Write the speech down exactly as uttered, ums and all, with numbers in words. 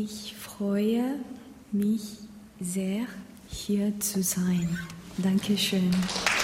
Ich freue mich sehr, hier zu sein. Dankeschön.